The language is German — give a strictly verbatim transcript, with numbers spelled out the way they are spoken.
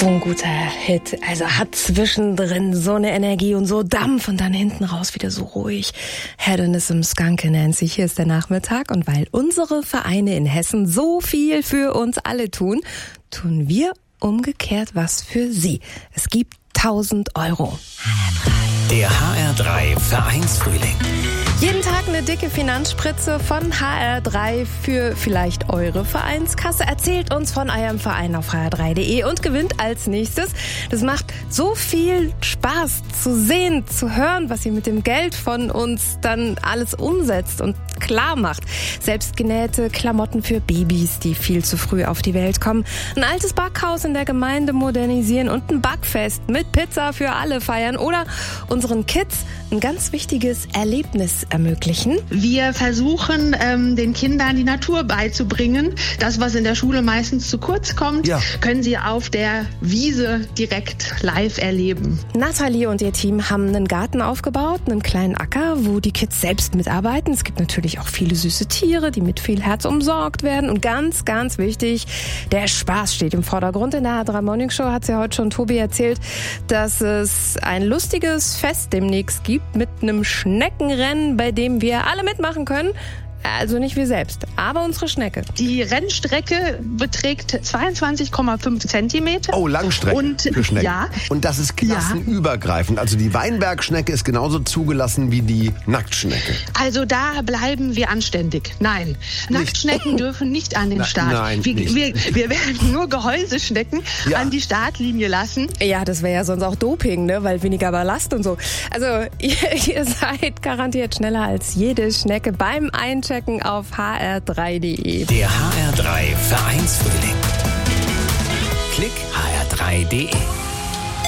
So ein guter Hit. Also hat zwischendrin so eine Energie und so Dampf und dann hinten raus wieder so ruhig. Hedonism, Skunky Nancy, hier ist der Nachmittag. Und weil unsere Vereine in Hessen so viel für uns alle tun, tun wir umgekehrt was für sie. Es gibt tausend Euro. Der H R drei Vereinsfrühling. Jeden Tag eine dicke Finanzspritze von H R drei für vielleicht eure Vereinskasse. Erzählt uns von eurem Verein auf h r drei punkt d e und gewinnt als nächstes. Das macht so viel Spaß zu sehen, zu hören, was ihr mit dem Geld von uns dann alles umsetzt und klar macht. Selbstgenähte Klamotten für Babys, die viel zu früh auf die Welt kommen. Ein altes Backhaus in der Gemeinde modernisieren und ein Backfest mit Pizza für alle feiern oder unseren Kids ein ganz wichtiges Erlebnis ermöglichen. Wir versuchen, ähm, den Kindern die Natur beizubringen. Das, was in der Schule meistens zu kurz kommt, ja. können sie auf der Wiese direkt live erleben. Nathalie und ihr Team haben einen Garten aufgebaut, einen kleinen Acker, wo die Kids selbst mitarbeiten. Es gibt natürlich auch viele süße Tiere, die mit viel Herz umsorgt werden. Und ganz, ganz wichtig, der Spaß steht im Vordergrund. In der H R drei Morning Show hat ja heute schon Tobi erzählt, dass es ein lustiges Fest demnächst gibt mit einem Schneckenrennen, bei dem wir alle mitmachen können. Also nicht wir selbst, aber unsere Schnecke. Die Rennstrecke beträgt zweiundzwanzig Komma fünf Zentimeter. Oh, Langstrecke und, für Schnecken. Ja. Und das ist klassenübergreifend. Also die Weinbergschnecke ist genauso zugelassen wie die Nacktschnecke. Also da bleiben wir anständig. Nein, nicht. Nacktschnecken dürfen nicht an den Na, Start. Nein, wir, nicht. Wir, wir werden nur Gehäuseschnecken ja. an die Startlinie lassen. Ja, das wäre ja sonst auch Doping, ne? Weil weniger Ballast und so. Also ihr, ihr seid garantiert schneller als jede Schnecke beim Einchecken auf h r drei punkt d e. Der H R drei Vereinsfrühling. Klick h r drei punkt d e.